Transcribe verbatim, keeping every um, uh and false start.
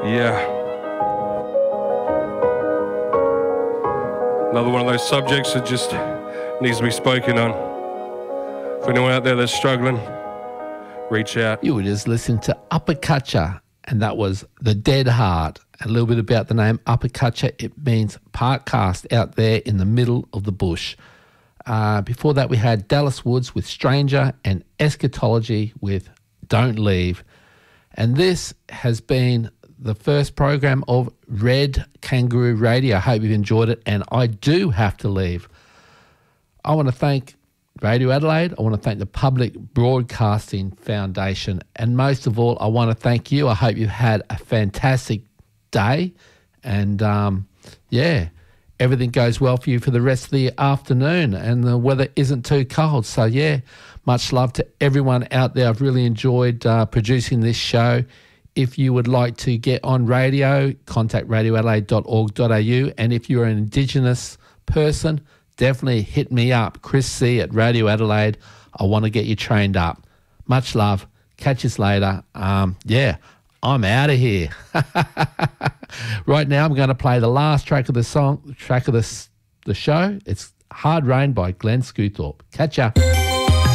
Yeah. Another one of those subjects that just needs to be spoken on. For anyone out there that's struggling, reach out. You were just listening to Uppercutcha, and that was The Dead Heart. A little bit about the name Uppercutcha. It means park cast out there in the middle of the bush. Uh, before that, we had Dallas Woods with Stranger and Eschatology with Don't Leave. And this has been the first program of Red Kangaroo Radio. I hope you've enjoyed it, and I do have to leave. I want to thank Radio Adelaide. I want to thank the Public Broadcasting Foundation, and most of all, I want to thank you. I hope you've had a fantastic day, and um, yeah, everything goes well for you for the rest of the afternoon, and the weather isn't too cold. So yeah, much love to everyone out there. I've really enjoyed uh, producing this show. If you would like to get on radio, contact radio adelaide dot org dot a u, and if you're an Indigenous person, definitely hit me up, Chris C at Radio Adelaide. I want to get you trained up. Much love. Catch us later. Um, yeah, I'm out of here. Right now, I'm going to play the last track of the song, track of the the show. It's Hard Rain by Glenn Scewthorpe. Catch ya.